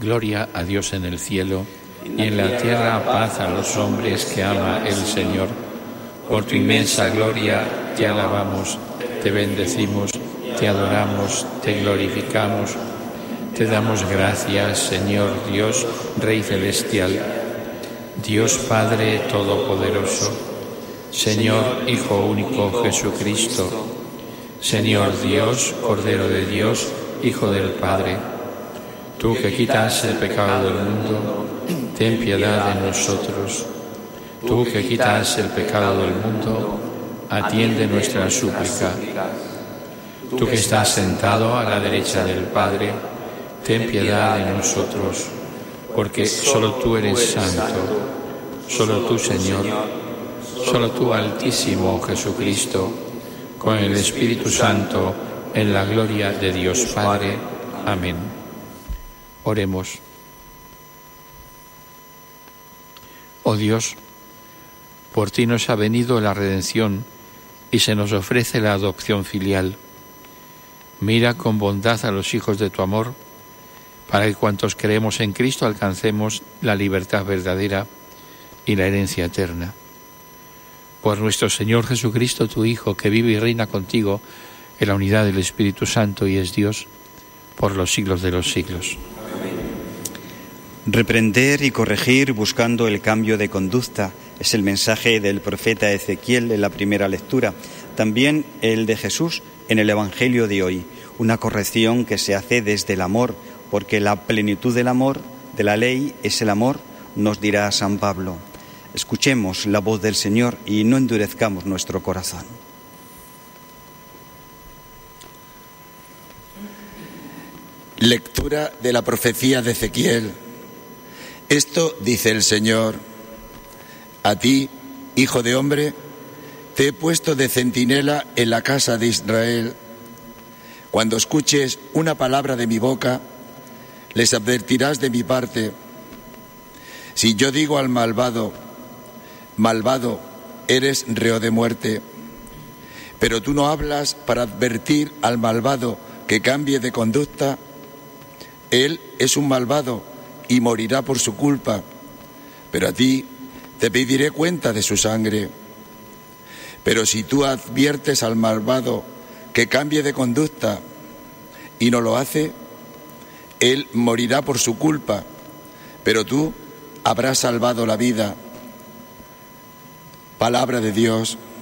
Gloria a Dios en el cielo, y en la tierra paz a los hombres que ama el Señor. Por tu inmensa gloria te alabamos, te bendecimos, te adoramos, te glorificamos. Te damos gracias, Señor Dios, Rey celestial, Dios Padre Todopoderoso, Señor Hijo único Jesucristo, Señor Dios, Cordero de Dios, Hijo del Padre. Tú que quitas el pecado del mundo, ten piedad de nosotros. Tú que quitas el pecado del mundo, atiende nuestra súplica. Tú que estás sentado a la derecha del Padre, ten piedad de nosotros, porque solo tú eres santo, solo tú, Señor, solo tú, Altísimo Jesucristo, con el Espíritu Santo, en la gloria de Dios Padre. Amén. Oremos. Oh Dios, por ti nos ha venido la redención y se nos ofrece la adopción filial. Mira con bondad a los hijos de tu amor, para que cuantos creemos en Cristo alcancemos la libertad verdadera y la herencia eterna. Por nuestro Señor Jesucristo, tu Hijo, que vive y reina contigo en la unidad del Espíritu Santo y es Dios, por los siglos de los siglos. Reprender y corregir buscando el cambio de conducta es el mensaje del profeta Ezequiel en la primera lectura. También el de Jesús en el Evangelio de hoy. Una corrección que se hace desde el amor, porque la plenitud del amor, de la ley, es el amor, nos dirá San Pablo. Escuchemos la voz del Señor y no endurezcamos nuestro corazón. Lectura de la profecía de Ezequiel. Esto dice el Señor: a ti, hijo de hombre, te he puesto de centinela en la casa de Israel. Cuando escuches una palabra de mi boca, les advertirás de mi parte. Si yo digo al malvado, malvado, eres reo de muerte, pero tú no hablas para advertir al malvado que cambie de conducta, él es un malvado y morirá por su culpa, pero a ti te pediré cuenta de su sangre. Pero si tú adviertes al malvado que cambie de conducta y no lo hace, él morirá por su culpa, pero tú habrás salvado la vida. Palabra de Dios.